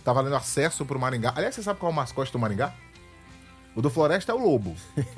tá valendo acesso pro Maringá. Aliás, você sabe qual é o mascote do Maringá? O do Floresta é o Lobo.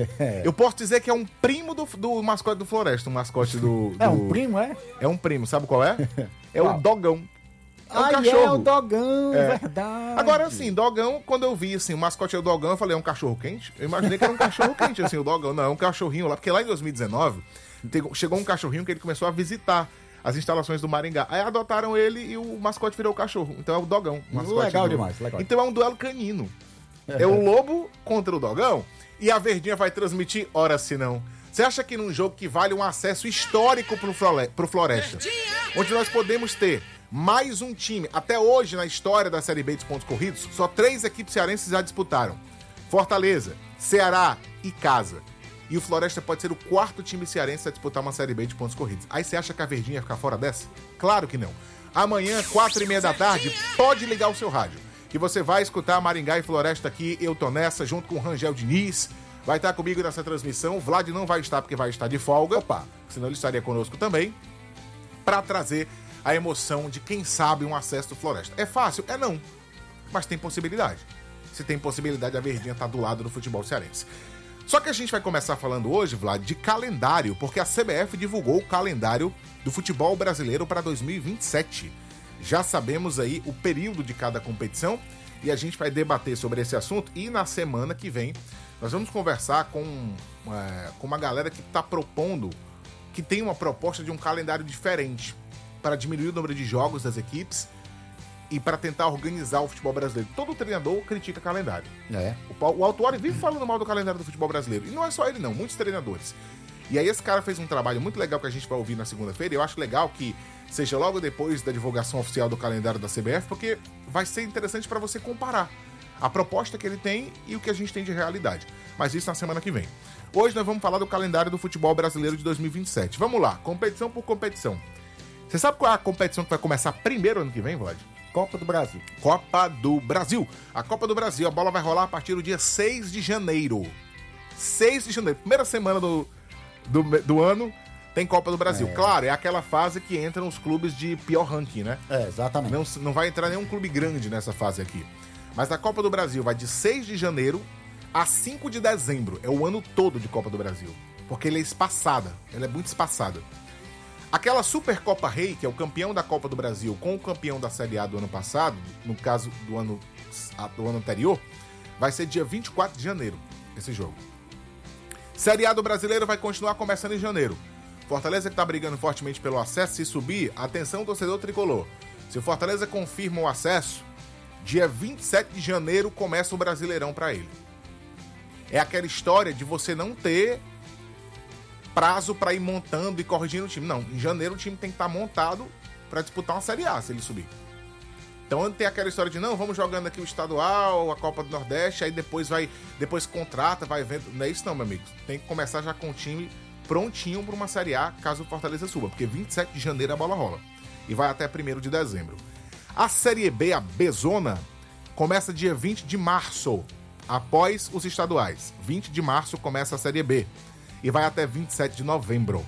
Eu posso dizer que é um primo do mascote do Floresta, um mascote do... É um primo, é? É um primo, sabe qual é? É Qual? o Dogão. É um É cachorro. o Dogão, verdade. Agora, assim, Dogão, quando eu vi, assim, o mascote é o Dogão, eu falei, é um cachorro quente? Eu imaginei que era um cachorro quente, assim, o Dogão. Não, é um cachorrinho lá, porque lá em 2019, chegou um cachorrinho que ele começou a visitar as instalações do Maringá. Aí adotaram ele e o mascote virou o cachorro. Então é o Dogão. O mascote Legal demais, legal. Então é um duelo canino. É o Lobo contra o Dogão. E a Verdinha vai transmitir, ora se não. Você acha que num jogo que vale um acesso histórico pro Floresta, onde nós podemos ter mais um time, até hoje na história da Série B dos pontos corridos, só 3 equipes cearenses já disputaram: Fortaleza, Ceará e Casa. E o Floresta pode ser o 4º time cearense a disputar uma Série B de pontos corridos. Aí você acha que a Verdinha ia ficar fora dessa? Claro que não. Amanhã, 4h30 da tarde, pode ligar o seu rádio, que você vai escutar Maringá e Floresta aqui. Eu tô nessa, junto com o Rangel Diniz. Vai estar comigo nessa transmissão. O Vlad não vai estar porque vai estar de folga. Opa, senão ele estaria conosco também, para trazer a emoção de, quem sabe, um acesso do Floresta. É fácil? É não. Mas tem possibilidade. Se tem possibilidade, a Verdinha tá do lado do futebol cearense. Só que a gente vai começar falando hoje, Vlad, de calendário, porque a CBF divulgou o calendário do futebol brasileiro para 2027. Já sabemos aí o período de cada competição e a gente vai debater sobre esse assunto. E na semana que vem nós vamos conversar com uma galera que está propondo, que tem uma proposta de um calendário diferente para diminuir o número de jogos das equipes e para tentar organizar o futebol brasileiro. Todo treinador critica calendário. O Autuori vive falando mal do calendário do futebol brasileiro. E não é só ele não, muitos treinadores. E aí esse cara fez um trabalho muito legal que a gente vai ouvir na segunda-feira. Eu acho legal que seja logo depois da divulgação oficial do calendário da CBF, porque vai ser interessante para você comparar a proposta que ele tem e o que a gente tem de realidade. Mas isso na semana que vem. Hoje nós vamos falar do calendário do futebol brasileiro de 2027. Vamos lá, competição por competição. Você sabe qual é a competição que vai começar primeiro ano que vem, Vlad? Copa do Brasil. Copa do Brasil. A Copa do Brasil, a bola vai rolar a partir do dia 6 de janeiro. 6 de janeiro, primeira semana do ano, tem Copa do Brasil. Claro, é aquela fase que entram os clubes de pior ranking, né? Exatamente. Não vai entrar nenhum clube grande nessa fase aqui. Mas a Copa do Brasil vai de 6 de janeiro a 5 de dezembro. É o ano todo de Copa do Brasil. Porque ela é espaçada. Ela é muito espaçada. Aquela Supercopa Rei, que é o campeão da Copa do Brasil com o campeão da Série A do ano passado, no caso do ano anterior, vai ser dia 24 de janeiro, esse jogo. Série A do Brasileiro vai continuar começando em janeiro. Fortaleza que tá brigando fortemente pelo acesso, se subir, atenção torcedor tricolor. Se o Fortaleza confirma o acesso, dia 27 de janeiro começa o Brasileirão para ele. É aquela história de você não ter prazo para ir montando e corrigindo o time. Não, em janeiro o time tem que estar montado para disputar uma Série A, se ele subir. Então tem aquela história de, não, vamos jogando aqui o estadual, a Copa do Nordeste, aí depois contrata, vai vendo. Não é isso não, meu amigo. Tem que começar já com o time prontinho para uma Série A, caso o Fortaleza suba, porque 27 de janeiro a bola rola. E vai até 1º de dezembro. A Série B, a Bezona, começa dia 20 de março, após os estaduais. 20 de março começa a Série B e vai até 27 de novembro.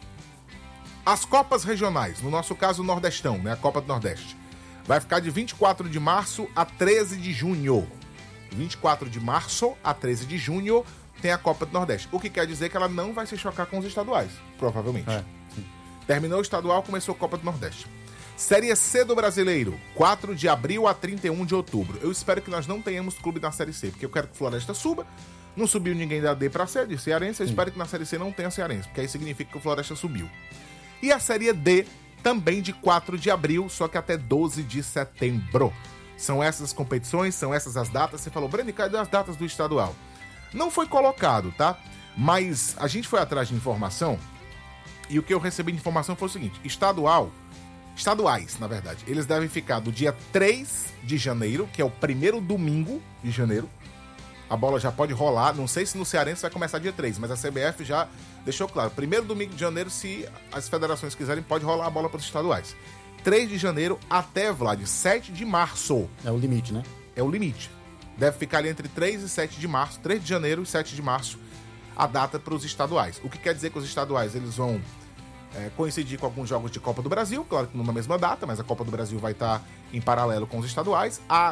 As Copas Regionais, no nosso caso o Nordestão, né, a Copa do Nordeste, vai ficar de 24 de março a 13 de junho. 24 de março a 13 de junho tem a Copa do Nordeste. O que quer dizer que ela não vai se chocar com os estaduais, provavelmente. Terminou o estadual, começou a Copa do Nordeste. Série C do Brasileiro, 4 de abril a 31 de outubro. Eu espero que nós não tenhamos clube na Série C, porque eu quero que o Floresta suba. Não subiu ninguém da D pra C, de cearense. Eu espero que na Série C não tenha cearense, porque aí significa que o Floresta subiu. E a Série D, também de 4 de abril, só que até 12 de setembro. São essas as competições, são essas as datas. Você falou, Breno, cadê as datas do estadual? Não foi colocado, tá? Mas a gente foi atrás de informação e o que eu recebi de informação foi o seguinte: estaduais, na verdade, eles devem ficar do dia 3 de janeiro, que é o primeiro domingo de janeiro. A bola já pode rolar, não sei se no Cearense vai começar dia 3, mas a CBF já deixou claro. Primeiro domingo de janeiro, se as federações quiserem, pode rolar a bola para os estaduais. 3 de janeiro até, Vlad, 7 de março. É o limite, né? É o limite. Deve ficar ali entre 3 e 7 de março, 3 de janeiro e 7 de março, a data para os estaduais. O que quer dizer que os estaduais eles vão coincidir com alguns jogos de Copa do Brasil, claro que não na mesma data, mas a Copa do Brasil vai estar em paralelo com os estaduais. A